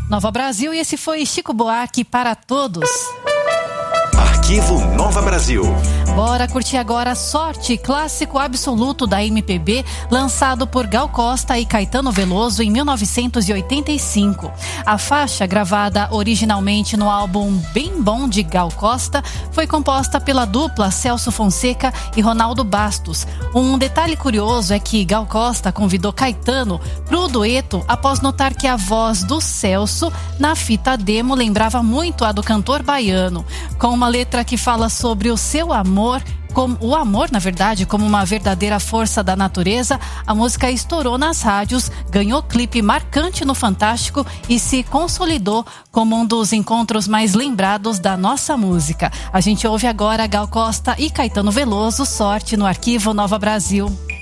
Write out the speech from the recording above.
Nova Brasil, e esse foi Chico Buarque para todos. Arquivo Nova Brasil. Bora curtir agora Sorte, clássico absoluto da MPB, lançado por Gal Costa e Caetano Veloso em 1985. A faixa, gravada originalmente no álbum Bem Bom de Gal Costa, foi composta pela dupla Celso Fonseca e Ronaldo Bastos. Um detalhe curioso é que Gal Costa convidou Caetano pro dueto após notar que a voz do Celso na fita demo lembrava muito a do cantor baiano, com uma letra que fala sobre o seu amor, como o amor, na verdade, como uma verdadeira força da natureza. A música estourou nas rádios, ganhou clipe marcante no Fantástico e se consolidou como um dos encontros mais lembrados da nossa música. A gente ouve agora Gal Costa e Caetano Veloso, Sorte, no Arquivo Nova Brasil.